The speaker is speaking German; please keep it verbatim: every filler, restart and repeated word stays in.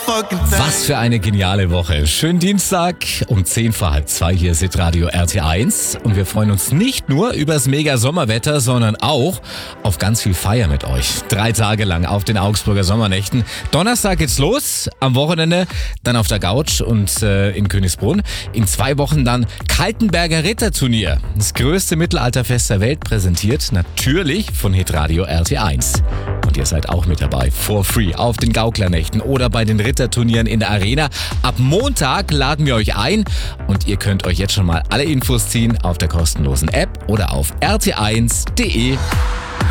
Was für eine geniale Woche. Schönen Dienstag um zehn vor halb zwei. Hier ist Hitradio R T eins. Und wir freuen uns nicht nur übers mega Sommerwetter, sondern auch auf ganz viel Feier mit euch. Drei Tage lang auf den Augsburger Sommernächten. Donnerstag geht's los, am Wochenende dann auf der Gauch und äh, in Königsbrunn. In zwei Wochen dann Kaltenberger Ritterturnier. Das größte Mittelalterfest der Welt, präsentiert natürlich von Hitradio R T eins. Und ihr seid auch mit dabei, for free, auf den Gaukler-Nächten oder bei den Ritterturnieren in der Arena. Ab Montag laden wir euch ein und ihr könnt euch jetzt schon mal alle Infos ziehen auf der kostenlosen App oder auf r t eins punkt d e.